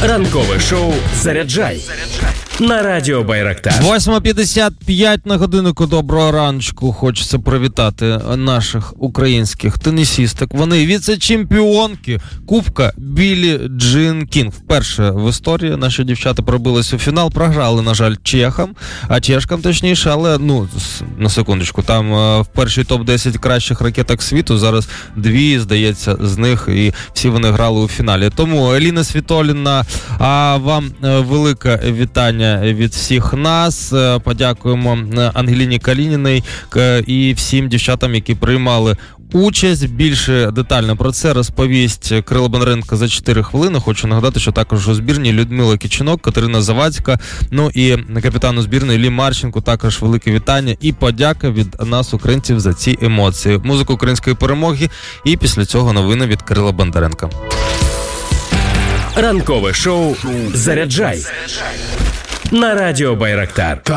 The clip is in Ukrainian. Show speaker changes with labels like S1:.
S1: Ранкове шоу «Заряджай» на Радіо Байрактар.
S2: 8:55 на годиннику. Доброго раночку. Хочеться привітати наших українських тенісісток. Вони віце-чемпіонки Кубка Біллі Джин Кінг. Вперше в історії наші дівчата пробились у фінал. Програли, на жаль, чешкам точніше, але, на секундочку, там в першій топ-10 кращих ракеток світу зараз дві, здається, з них, і всі вони грали у фіналі. Тому, Еліна Світоліна, вам велике вітання від всіх нас. Подякуємо Ангеліні Калініній і всім дівчатам, які приймали участь. Більше детально про це розповість Кирило Бондаренко за 4 хвилини. Хочу нагадати, що також у збірні Людмила Кичинок, Катерина Завадська, і капітану збірної Лі Марченку також велике вітання і подяка від нас, українців, за ці емоції. Музику української перемоги і після цього новини від Кирила Бондаренка.
S1: Ранкове шоу «Заряджай» на Радіо Байрактар.